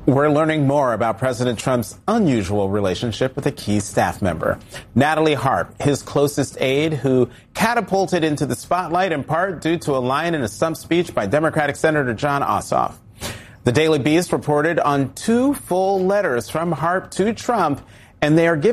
We're learning more about President Trump's unusual relationship with a key staff member. Natalie Harp, his closest aide, who catapulted into the spotlight in part due to a line in a stump speech by Democratic Senator Jon Ossoff. The Daily Beast reported on 2 full letters from Harp to Trump, and they are given